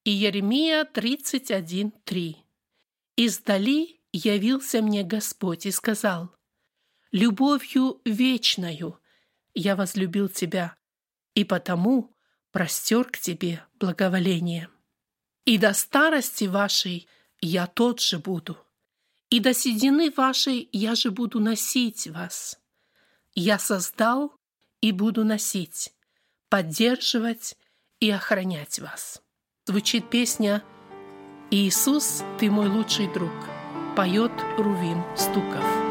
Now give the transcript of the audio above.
Иеремия 31:3. «Издали явился мне Господь и сказал: любовью вечною я возлюбил тебя, и потому простер к тебе благоволение. И до старости вашей я тот же буду, и до седины вашей я же буду носить вас. Я создал и буду носить, поддерживать и охранять вас». Звучит песня «Иисус, ты мой лучший друг», поет Рувим Стуков.